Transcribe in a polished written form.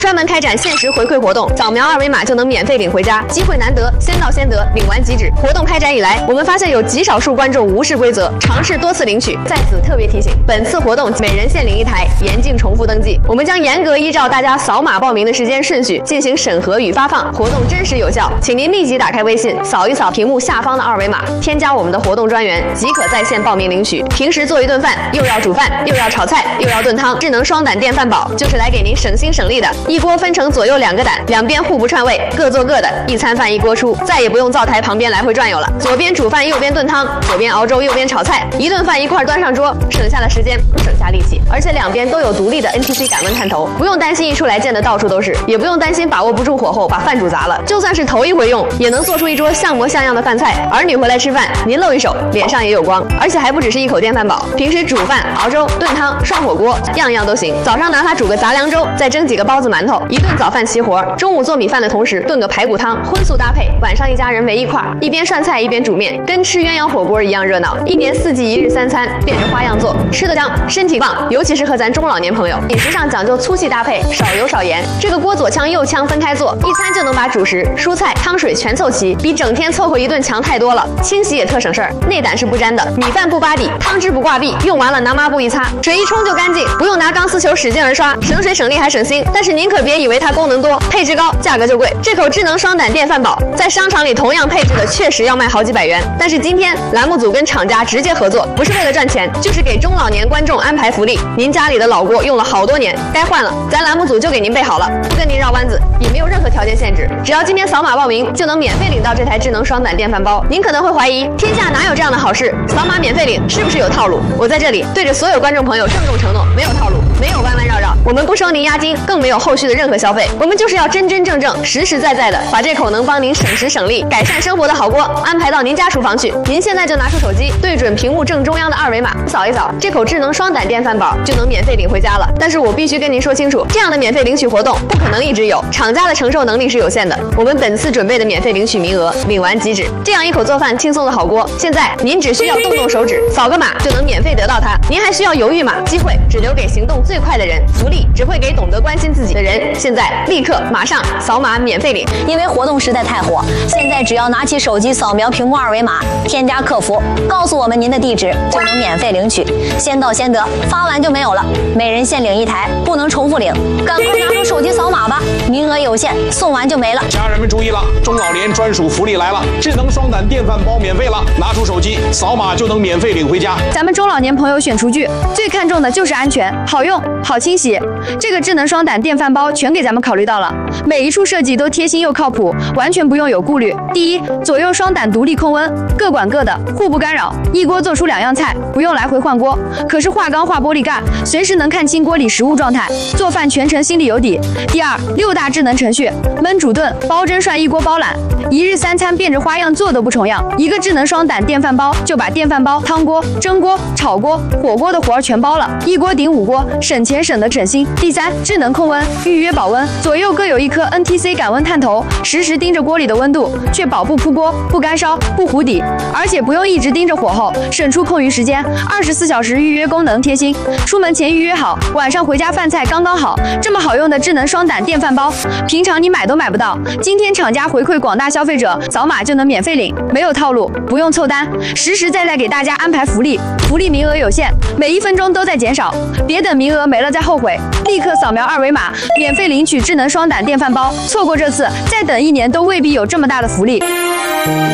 专门开展限时回馈活动，扫描二维码就能免费领回家，机会难得，先到先得，领完即止。活动开展以来，我们发现有极少数观众无视规则，尝试多次领取。在此特别提醒，本次活动每人限领1台，严禁重复登记。我们将严格依照大家扫码报名的时间顺序进行审核与发放，活动真实有效。请您立即打开微信，扫一扫屏幕下方的二维码，添加我们的活动专员，即可在线报名领取。平时做一顿饭，又要煮饭，又要炒菜，又要炖汤，智能双胆电饭煲就是来给您省心省力的。一锅分成左右2个胆，两边互不串味，各做各的，一餐饭一锅出，再也不用灶台旁边来回转悠了。左边煮饭，右边炖汤，左边熬粥，右边炒菜，一顿饭一块端上桌，省下了时间，省下力气，而且两边都有独立的 NTC 感温探头，不用担心一出来溅得到处都是，也不用担心把握不住火候把饭煮砸了。就算是头一回用，也能做出一桌像模像样的饭菜。儿女回来吃饭，您露一手，脸上也有光。而且还不只是一口电饭煲，平时煮饭、熬粥、炖汤、涮火锅，样样都行。早上拿它煮个杂粮粥，再蒸几个包子馒头，一顿早饭齐活。中午做米饭的同时炖个排骨汤，荤素搭配，晚上一家人围一块，一边涮菜一边煮面，跟吃鸳鸯火锅一样热闹。一年4季1日3餐，变着花样做，吃得香，身体棒，尤其适合咱中老年朋友。饮食上讲究粗细搭配，少油少盐。这个锅左腔右腔分开做，一餐就能把主食、蔬菜、汤水全凑齐，比整天凑合一顿强太多了。清洗也特省事儿，内胆是不沾的，米饭不扒底，汤汁不挂壁，用完了拿抹布一擦，水一冲就干净，不用拿钢丝球使劲儿刷，省水省力还省心。但是您可别以为它功能多，配置高，价格就贵。这口智能双胆电饭煲在商场里同样配置的确实要卖好几百元，但是今天栏目组跟厂家直接合作，不是为了赚钱，就是给中老年观众安排福利。您家里的老锅用了好多年，该换了，咱栏目组就给您备好了，不跟您绕弯子，也没有任何条件限制，只要今天扫码报名就能免费领到这台智能双胆电饭煲。您可能会怀疑，天下哪有这样的好事？扫码免费领是不是有套路？我在这里对着所有观众朋友郑重承诺，没有套路，没有弯弯绕绕，我们不收您押金，更没有后续的任何消费，我们就是要真真正正、实实在在的把这口能帮您省时省力、改善生活的好锅安排到您家厨房去。您现在就拿出手机，对准屏幕正中央的二维码，扫一扫，这口智能双胆电饭煲就能免费领回家了。但是我必须跟您说清楚，这样的免费领取活动不可能一直有，厂家的承受能力是有限的。我们本次准备的免费领取名额，领完即止。这样一口做饭轻松的好锅，现在您只需要动动手指，扫个码就能免费得到它。您还需要犹豫吗？机会只留给行动最快的人，福利只会给懂得关心自己的人。现在立刻马上扫码免费领， 因为活动实在太火，现在只要拿起手机扫描屏幕二维码，添加客服，告诉我们您的地址，就能免费领取，先到先得，发完就没有了。每人限领1台，不能重复领，赶快拿出手机扫码吧，名额有限，送完就没了。 家人们注意了，中老年专属福利来了，智能双胆电饭煲免费了，拿出手机扫码就能免费领回家。 咱们中老年朋友选厨具最看重的就是安全、好用、好清洗，这个智能双胆电饭煲全给咱们考虑到了，每一处设计都贴心又靠谱，完全不用有顾虑。第一，左右双胆独立控温，各管各的，互不干扰，一锅做出2样菜，不用来回换锅。可是化钢化玻璃盖，随时能看清锅里食物状态，做饭全程心里有底。第二，6大智能程序，焖煮炖、煲蒸涮一锅包揽，1日3餐变着花样做都不重样。一个智能双胆电饭煲就把电饭煲、汤锅、蒸锅、炒锅、火锅的活儿全包了，一锅顶5锅，省钱省得省心。第三，智能控温，预约保温，左右各有一颗 NTC 感温探头，实时盯着锅里的温度，确保不扑锅、不干烧、不糊底，而且不用一直盯着火候，省出空余时间。24小时预约功能贴心，出门前预约好，晚上回家饭菜刚刚好。这么好用的智能双胆电饭煲，平常你买都买不到。今天厂家回馈广大消费者，扫码就能免费领，没有套路，不用凑单，实实在在给大家安排福利。福利名额有限，每1分钟都在减少，别等名额没了再后悔，立刻扫描二维码，免费领取智能双胆电饭煲。错过这次，再等1年都未必有这么大的福利。